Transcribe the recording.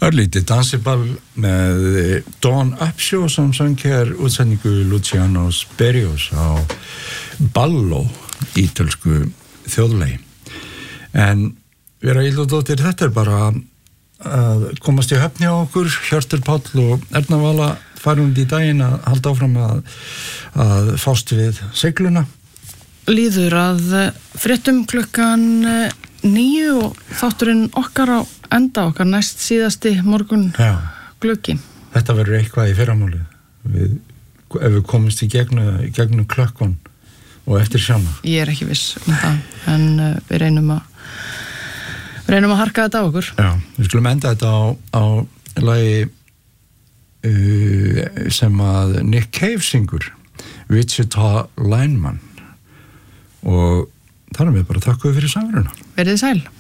Örlítið dansiball með Dawn Upshaw sem söng hér útsendingu Luciano Sperios á Ballo, ítölsku þjóðlagi. En Vera Ýlfadóttir, þetta bara að komast í höfni á okkur, Hjörtur Páll og Erna Vala farum í daginn að halda áfram að fást við segluna. Líður að fréttum klukkan 9 og þátturinn okkar á enda, okkar næst síðasti morgun gluggi. Þetta verður eitthvað í fyrramálið ef við komumst í gegnum klökkun og eftir sjána. Ég ekki viss það, en við reynum að harka þetta á okkur. Já, við skulum enda þetta á lagi sem að Nick Cave syngur, Wichita Lineman, og þar við bara þakkuð fyrir samveruna. Verið sæl.